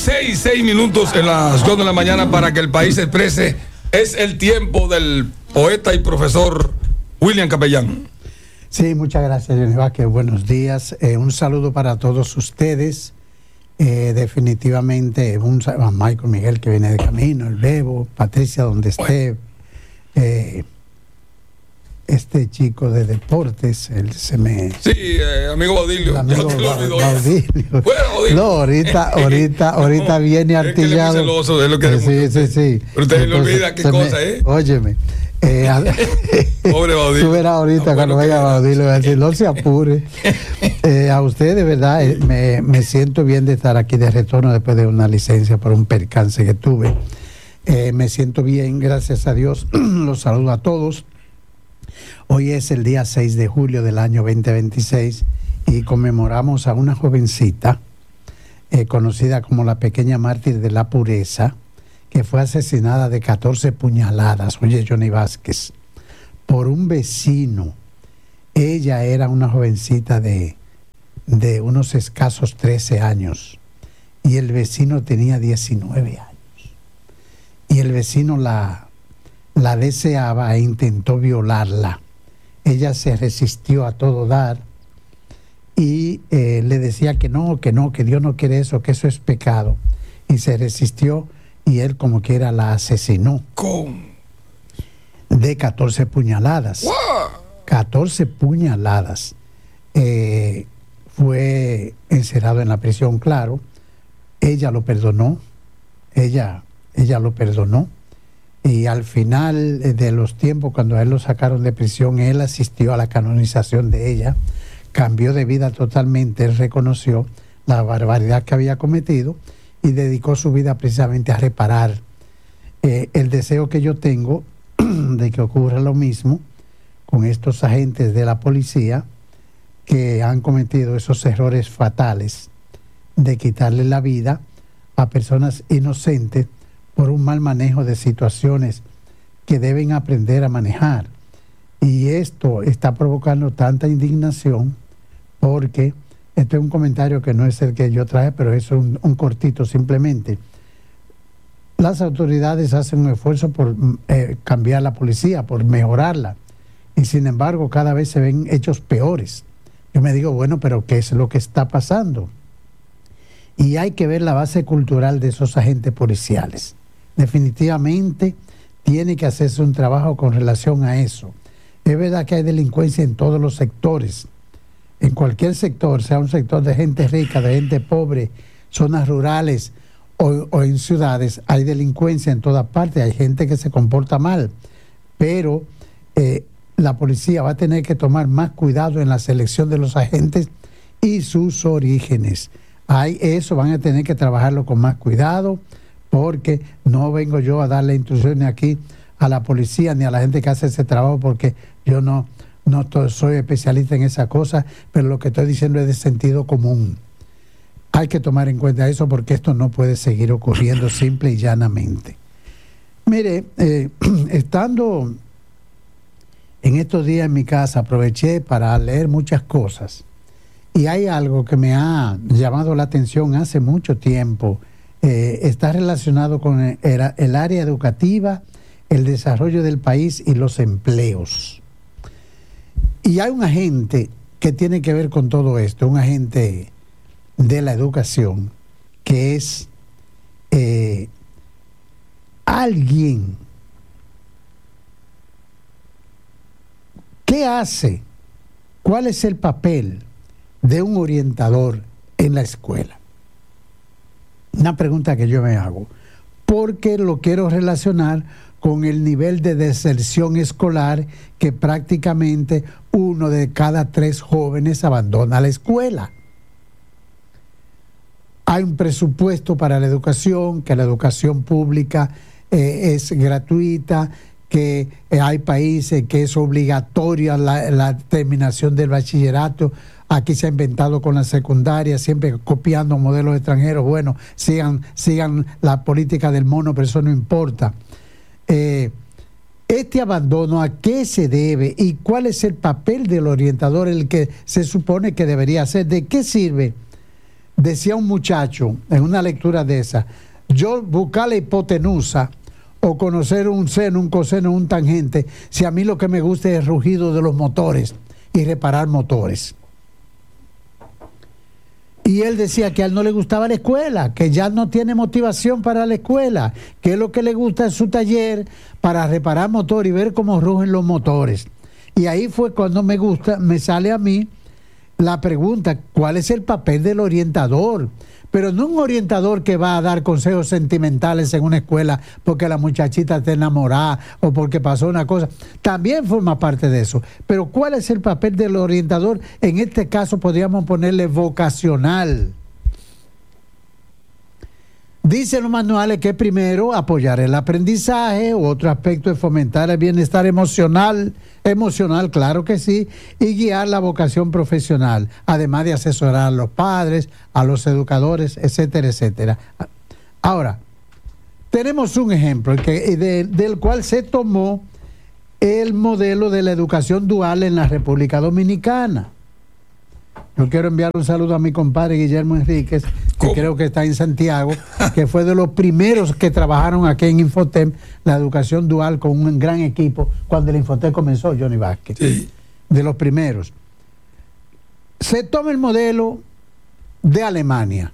6 minutos en las 2 de la mañana para que el país se exprese. Es el tiempo del poeta y profesor William Capellán. Sí, muchas gracias, Johnny Vázquez. Buenos días. Un saludo para todos ustedes. Definitivamente, a Michael Miguel que viene de camino, el Bebo, Patricia donde esté, este chico de deportes, él se me... Sí, amigo Baudilio. Amigo Baudilio. Bueno, no, ahorita viene artillado. Es que celoso, es lo que sí. Pero usted le olvida qué cosa, Óyeme. Pobre Baudilio. Tú verás ahorita cuando vaya Baudilio va a decir, no se apure. A usted de verdad me siento bien de estar aquí de retorno después de una licencia por un percance que tuve. Me siento bien, gracias a Dios. Los saludo a todos. Hoy es el día 6 de julio del año 2026 y conmemoramos a una jovencita conocida como la pequeña mártir de la pureza, que fue asesinada de 14 puñaladas, oye, Johnny Vázquez, por un vecino. Ella era una jovencita de unos escasos 13 años y el vecino tenía 19 años. Y el vecino la deseaba e intentó violarla. Ella se resistió a todo dar y le decía que no, que Dios no quiere eso, que eso es pecado. Y se resistió y él como quiera la asesinó. ¿Cómo? De 14 puñaladas. ¡Wow! 14 puñaladas. Fue encerrado en la prisión, claro. Ella lo perdonó. Ella lo perdonó. Y al final de los tiempos, cuando a él lo sacaron de prisión, él asistió a la canonización de ella, cambió de vida totalmente, él reconoció la barbaridad que había cometido y dedicó su vida precisamente a reparar. El deseo que yo tengo de que ocurra lo mismo con estos agentes de la policía que han cometido esos errores fatales de quitarle la vida a personas inocentes por un mal manejo de situaciones que deben aprender a manejar. Y esto está provocando tanta indignación porque, este es un comentario que no es el que yo traje, pero es un cortito simplemente. Las autoridades hacen un esfuerzo por cambiar la policía, por mejorarla, y sin embargo cada vez se ven hechos peores. Yo me digo, bueno, pero ¿qué es lo que está pasando? Y hay que ver la base cultural de esos agentes policiales. Definitivamente tiene que hacerse un trabajo con relación a eso. Es verdad que hay delincuencia en todos los sectores, en cualquier sector, sea un sector de gente rica, de gente pobre, zonas rurales o en ciudades, hay delincuencia en todas partes, hay gente que se comporta mal, pero la policía va a tener que tomar más cuidado en la selección de los agentes y sus orígenes. Eso van a tener que trabajarlo con más cuidado, porque no vengo yo a darle instrucciones aquí a la policía ni a la gente que hace ese trabajo, porque yo no soy especialista en esa cosa, pero lo que estoy diciendo es de sentido común. Hay que tomar en cuenta eso porque esto no puede seguir ocurriendo simple y llanamente. Mire, estando en estos días en mi casa, aproveché para leer muchas cosas y hay algo que me ha llamado la atención hace mucho tiempo. Está relacionado con el área educativa, el desarrollo del país y los empleos. Y hay un agente que tiene que ver con todo esto, un agente de la educación, que es alguien. ¿Qué hace? ¿Cuál es el papel de un orientador en la escuela? Una pregunta que yo me hago, porque lo quiero relacionar con el nivel de deserción escolar que prácticamente 1 de cada 3 jóvenes abandona la escuela. Hay un presupuesto para la educación, que la educación pública es gratuita, que hay países que es obligatoria la terminación del bachillerato. Aquí se ha inventado con la secundaria, siempre copiando modelos extranjeros. Bueno, sigan la política del mono, pero eso no importa. Este abandono, ¿a qué se debe y cuál es el papel del orientador, el que se supone que debería hacer? ¿De qué sirve decía un muchacho en una lectura de esa, yo buscar la hipotenusa o conocer un seno, un coseno, un tangente, si a mí lo que me gusta es el rugido de los motores y reparar motores. Y él decía que a él no le gustaba la escuela, que ya no tiene motivación para la escuela, que lo que le gusta es su taller para reparar motor y ver cómo rugen los motores. Y ahí fue cuando me sale a mí la pregunta, ¿cuál es el papel del orientador? Pero no un orientador que va a dar consejos sentimentales en una escuela porque la muchachita está enamorada o porque pasó una cosa. También forma parte de eso. Pero ¿cuál es el papel del orientador? En este caso podríamos ponerle vocacional. Dicen los manuales que primero apoyar el aprendizaje, otro aspecto es fomentar el bienestar emocional, claro que sí, y guiar la vocación profesional, además de asesorar a los padres, a los educadores, etcétera, etcétera. Ahora, tenemos un ejemplo del cual se tomó el modelo de la educación dual en la República Dominicana. Yo quiero enviar un saludo a mi compadre Guillermo Enríquez, que creo que está en Santiago, que fue de los primeros que trabajaron aquí en Infotem, la educación dual con un gran equipo, cuando el Infotem comenzó, Johnny Vázquez. Sí. De los primeros. Se toma el modelo de Alemania.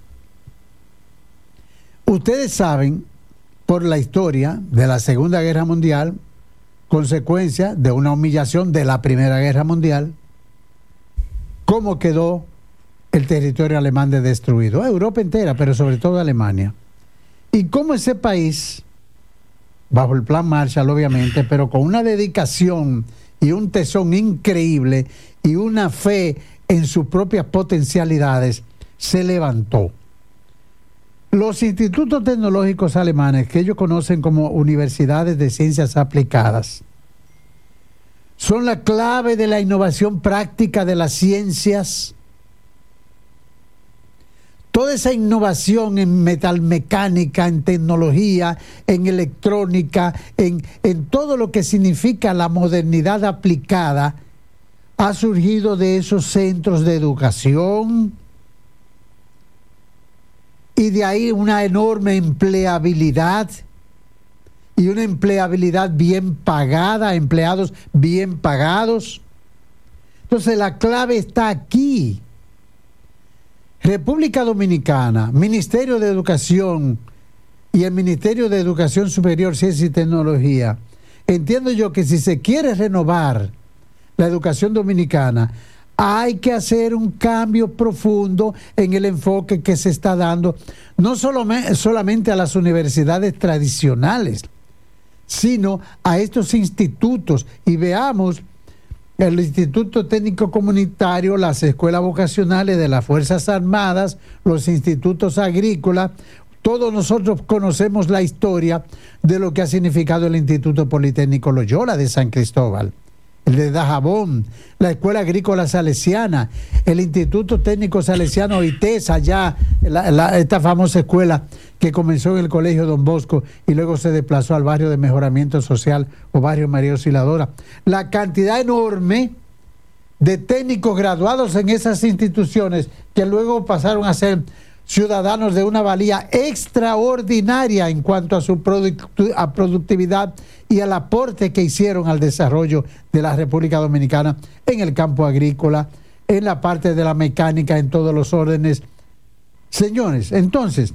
Ustedes saben, por la historia de la Segunda Guerra Mundial, consecuencia de una humillación de la Primera Guerra Mundial, cómo quedó el territorio alemán destruido, Europa entera, pero sobre todo Alemania. Y cómo ese país, bajo el plan Marshall obviamente, pero con una dedicación y un tesón increíble y una fe en sus propias potencialidades, se levantó. Los institutos tecnológicos alemanes, que ellos conocen como universidades de ciencias aplicadas, son la clave de la innovación práctica de las ciencias. Toda esa innovación en metalmecánica, en tecnología, en electrónica, en todo lo que significa la modernidad aplicada, ha surgido de esos centros de educación y de ahí una enorme empleabilidad. Y una empleabilidad bien pagada, empleados bien pagados. Entonces la clave está aquí. República Dominicana, Ministerio de Educación y el Ministerio de Educación Superior, Ciencia y Tecnología. Entiendo yo que si se quiere renovar la educación dominicana, hay que hacer un cambio profundo en el enfoque que se está dando, no solamente a las universidades tradicionales, sino a estos institutos. Y veamos el Instituto Técnico Comunitario, las escuelas vocacionales de las Fuerzas Armadas, los institutos agrícolas. Todos nosotros conocemos la historia de lo que ha significado el Instituto Politécnico Loyola de San Cristóbal, el de Dajabón, la Escuela Agrícola Salesiana, el Instituto Técnico Salesiano ITES, allá, esta famosa escuela que comenzó en el Colegio Don Bosco y luego se desplazó al barrio de Mejoramiento Social o barrio María Auxiliadora. La cantidad enorme de técnicos graduados en esas instituciones que luego pasaron a ser ciudadanos de una valía extraordinaria en cuanto a su productividad y al aporte que hicieron al desarrollo de la República Dominicana en el campo agrícola, en la parte de la mecánica, en todos los órdenes. Señores, entonces,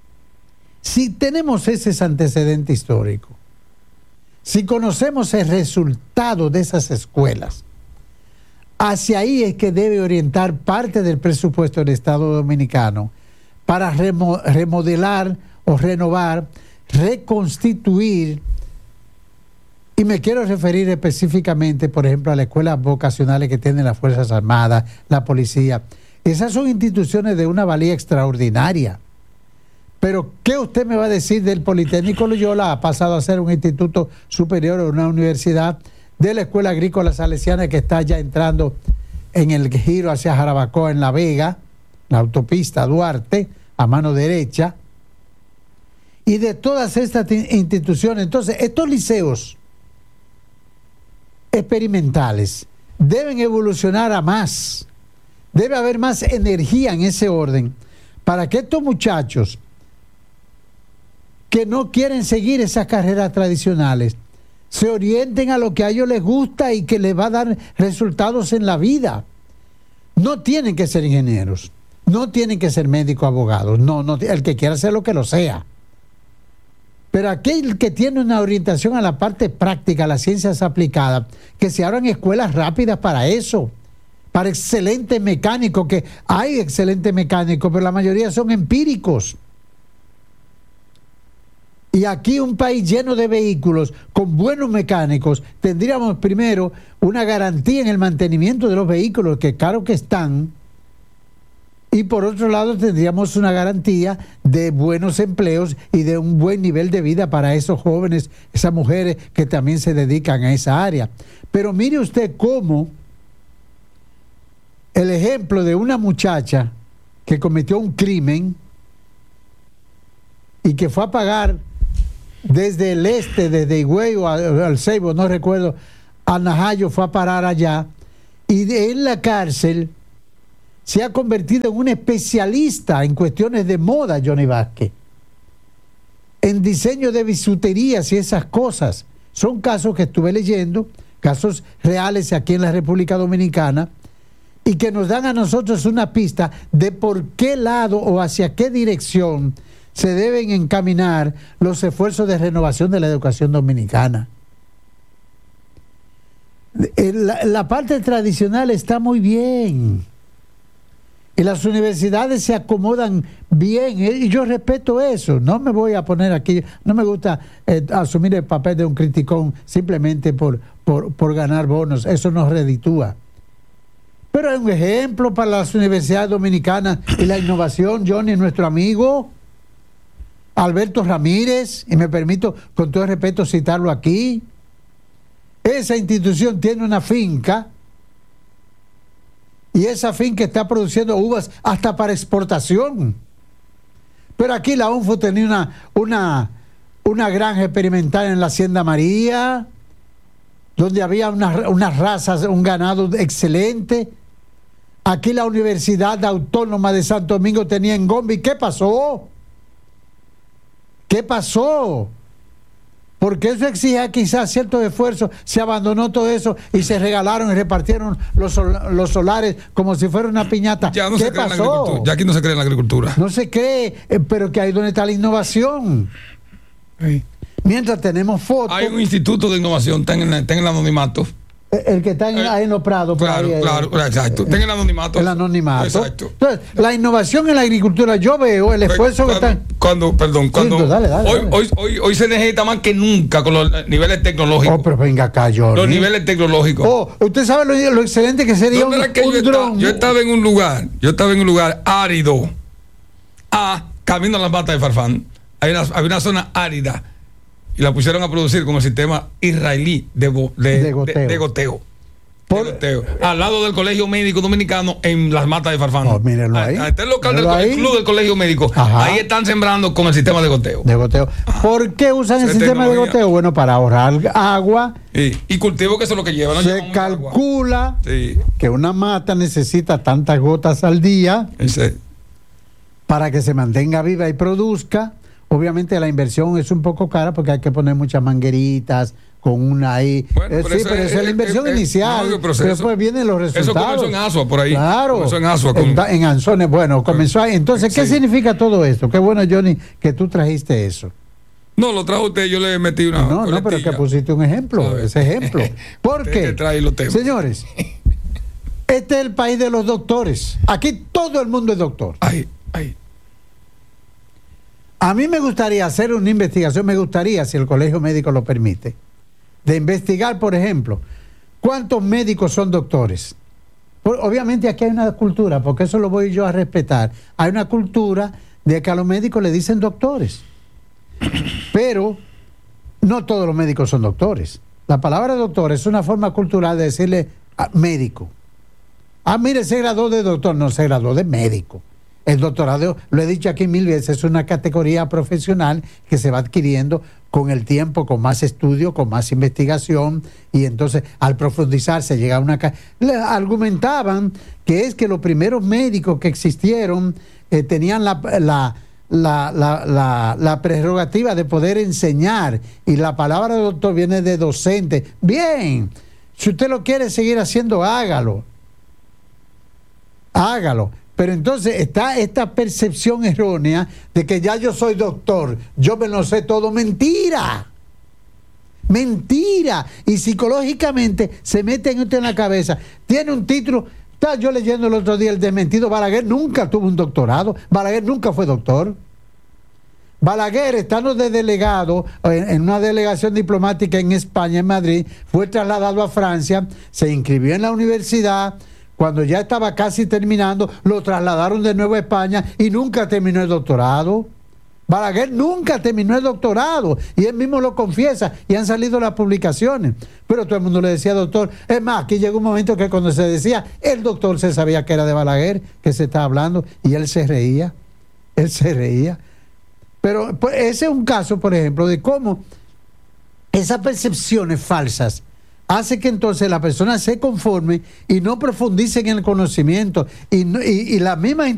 si tenemos ese antecedente histórico, si conocemos el resultado de esas escuelas, hacia ahí es que debe orientar parte del presupuesto del Estado Dominicano para remodelar o renovar, reconstituir. Y me quiero referir específicamente, por ejemplo, a las escuelas vocacionales que tienen las Fuerzas Armadas, la policía. Esas son instituciones de una valía extraordinaria. Pero, ¿qué usted me va a decir del Politécnico Loyola? Ha pasado a ser un instituto superior o una universidad, de la Escuela Agrícola Salesiana, que está ya entrando en el giro hacia Jarabacoa, en La Vega, la autopista Duarte, a mano derecha, y de todas estas instituciones. Entonces, estos liceos experimentales deben evolucionar a más. Debe haber más energía en ese orden para que estos muchachos que no quieren seguir esas carreras tradicionales se orienten a lo que a ellos les gusta y que les va a dar resultados en la vida. No tienen que ser ingenieros, no tienen que ser médicos, abogados, no, el que quiera hacer lo que lo sea. Pero aquel que tiene una orientación a la parte práctica, a las ciencias aplicadas, que se abran escuelas rápidas para eso, para excelentes mecánicos, que hay excelentes mecánicos, pero la mayoría son empíricos. Y aquí un país lleno de vehículos, con buenos mecánicos, tendríamos primero una garantía en el mantenimiento de los vehículos, que claro que están, y por otro lado tendríamos una garantía de buenos empleos y de un buen nivel de vida para esos jóvenes, esas mujeres que también se dedican a esa área. Pero mire usted cómo el ejemplo de una muchacha que cometió un crimen y que fue a pagar desde el este, desde Higüey o al Ceibo, no recuerdo, a Najayo, fue a parar allá, y en la cárcel se ha convertido en un especialista en cuestiones de moda, Johnny Vázquez, en diseño de bisuterías y esas cosas. Son casos que estuve leyendo, casos reales aquí en la República Dominicana, y que nos dan a nosotros una pista de por qué lado o hacia qué dirección se deben encaminar los esfuerzos de renovación de la educación dominicana. La parte tradicional está muy bien y las universidades se acomodan bien, y yo respeto eso. No me voy a poner aquí, no me gusta asumir el papel de un criticón simplemente por ganar bonos, eso nos reditúa. Pero hay un ejemplo para las universidades dominicanas y la innovación, Johnny, nuestro amigo Alberto Ramírez, y me permito con todo el respeto citarlo aquí. Esa institución tiene una finca, y esa finca está produciendo uvas hasta para exportación. Pero aquí la UNFU tenía una granja experimental en la Hacienda María, donde había unas razas, un ganado excelente. Aquí la Universidad Autónoma de Santo Domingo tenía en Gombe. ¿Qué pasó? ¿Qué pasó? Porque eso exige quizás cierto esfuerzo. Se abandonó todo eso y se regalaron y repartieron los solares como si fuera una piñata. Ya no ¿Qué se cree pasó? en la agricultura. Ya aquí no se cree en la agricultura. No se cree, pero que ahí donde está la innovación. Sí. Mientras tenemos fotos. Hay un instituto de innovación, está en el anonimato. El que está ahí en los prados. Claro, ahí, claro, exacto. Está en el anonimato. El anonimato. Exacto. Entonces, la innovación en la agricultura, yo veo el esfuerzo que están. Hoy se necesita más que nunca con los niveles tecnológicos. Oh, pero venga acá, Johnny. Los niveles tecnológicos. Oh, usted sabe lo excelente que sería un dron. Yo estaba en un lugar árido, camino a las matas de Farfán. Había una zona árida y la pusieron a producir con el sistema israelí de goteo. Al lado del Colegio Médico Dominicano en las matas de Farfán. Oh, mírenlo ahí. Este es el local del club del Colegio Médico. Ajá. Ahí están sembrando con el sistema de goteo. ¿Por qué usan el sistema de goteo? Bueno, para ahorrar agua. Y cultivo, que eso es lo que llevan. Se calcula que una mata necesita tantas gotas al día para que se mantenga viva y produzca. Obviamente la inversión es un poco cara porque hay que poner muchas mangueritas con una ahí. Bueno, pero esa es la inversión inicial. Pero después vienen los resultados. Eso comenzó en Asua por ahí. Claro. Comenzó en Asua. En Anzones, bueno, comenzó ahí. Entonces, ¿qué significa todo esto? Qué bueno, Johnny, que tú trajiste eso. No, lo trajo usted, yo le metí una. No, pero que pusiste un ejemplo, ese ejemplo. ¿Por qué? Señores, este es el país de los doctores. Aquí todo el mundo es doctor. Ay. A mí me gustaría hacer una investigación, si el Colegio Médico lo permite, de investigar, por ejemplo, cuántos médicos son doctores. Obviamente aquí hay una cultura, porque eso lo voy yo a respetar. Hay una cultura de que a los médicos le dicen doctores. Pero no todos los médicos son doctores. La palabra doctor es una forma cultural de decirle médico. Mire, se graduó de doctor, no, se graduó de médico. El doctorado, lo he dicho aquí 1000 veces, es una categoría profesional que se va adquiriendo con el tiempo, con más estudio, con más investigación, y entonces al profundizar se llega a una... Argumentaban que es que los primeros médicos que existieron tenían la prerrogativa de poder enseñar, y la palabra doctor viene de docente. Bien, si usted lo quiere seguir haciendo, hágalo. Pero entonces está esta percepción errónea de que ya yo soy doctor, yo me lo sé todo. Mentira. Y psicológicamente se mete en usted en la cabeza. Tiene un título. Estaba yo leyendo el otro día el desmentido. Balaguer nunca tuvo un doctorado. Balaguer nunca fue doctor. Balaguer, estando de delegado en una delegación diplomática en España, en Madrid, fue trasladado a Francia, se inscribió en la universidad. Cuando ya estaba casi terminando, lo trasladaron de nuevo a España y nunca terminó el doctorado. Balaguer nunca terminó el doctorado, y él mismo lo confiesa, y han salido las publicaciones. Pero todo el mundo le decía doctor. Es más, aquí llegó un momento que cuando se decía el doctor, se sabía que era de Balaguer que se estaba hablando, y él se reía. Pero pues, ese es un caso, por ejemplo, de cómo esas percepciones falsas hace que entonces la persona se conforme y no profundice en el conocimiento, y la misma